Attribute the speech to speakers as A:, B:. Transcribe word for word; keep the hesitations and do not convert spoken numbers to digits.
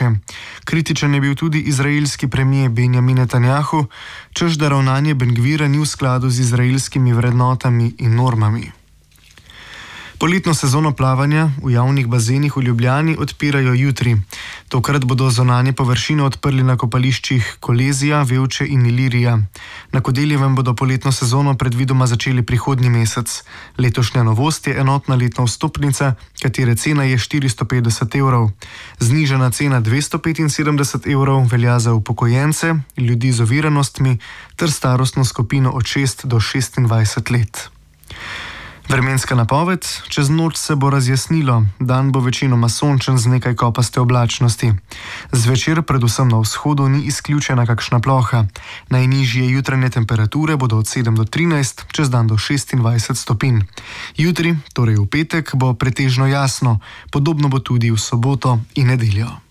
A: nemogoče. Kritičen je bil tudi izraelski premijer Benjamin Netanjahu, češ da ravnanje Ben-Gvira ni v skladu z izraelskimi vrednotami in normami. Poletno sezono plavanja v javnih bazenih v Ljubljani odpirajo jutri. Tokrat bodo zunanje površine odprli na kopališčih Kolezija, Vevče in Ilirija. Na Kodeljevem bodo poletno sezono predvidoma začeli prihodnji mesec. Letošnja novost je enotna letna vstopnica, katere cena je štiristo petdeset evrov. Znižana cena dvesto petinsedemdeset evrov velja za upokojence, ljudi z oviranostmi ter starostno skupino od šest do šestindvajset let. Vremenska napoved: čez noč se bo razjasnilo, dan bo večinoma sončen z nekaj kopaste oblačnosti. Zvečer predvsem na vzhodu ni izključena kakšna ploha. Najnižje jutranje temperature bodo od sedem do trinajst, čez dan do šestindvajset stopinj. Jutri, torej v petek, bo pretežno jasno, podobno bo tudi v soboto in nedeljo.